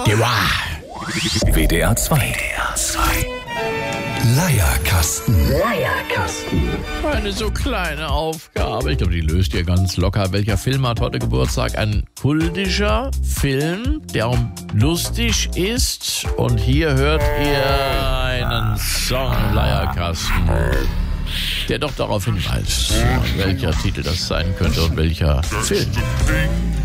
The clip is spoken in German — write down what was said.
WDR 2. Leierkasten. Eine so kleine Aufgabe. Ich glaube, die löst ihr ganz locker. Welcher Film hat heute Geburtstag? Ein kultischer Film, der auch lustig ist. Und hier hört ihr einen Song, Leierkasten, der doch darauf hinweist, welcher Titel das sein könnte und welcher Film.